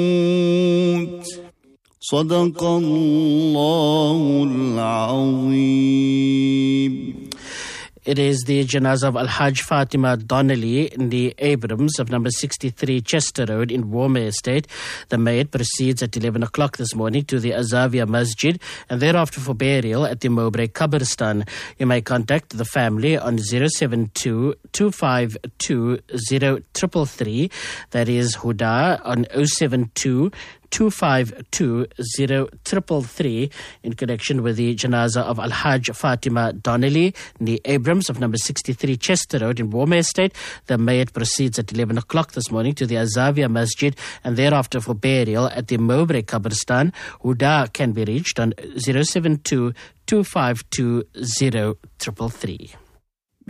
صدق الله العظيم. It is the janazah of Al-Hajj Fatima Donnelly in the Abrams of number 63 Chester Road in Warmer Estate. The mayyit proceeds at 11 o'clock this morning to the Azavia Masjid and thereafter for burial at the Mowbray Qabristan. You may contact the family on 072-252-0333. That is Huda on 072-252-0333 in connection with the janazah of Al-Hajj Fatima Donnelly in the Abrams of number 63 Chester Road in Warmer Estate. The mayyit proceeds at 11 o'clock this morning to the Azavia Masjid and thereafter for burial at the Mowbray Qabristan. Huda can be reached on 072-252-0333.